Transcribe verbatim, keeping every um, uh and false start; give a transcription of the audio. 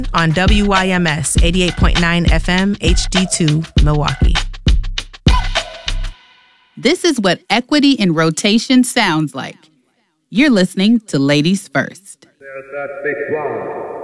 on W Y M S eighty-eight point nine F M H D two, Milwaukee. This is what equity in rotation sounds like. You're listening to Ladies First. There's that big one.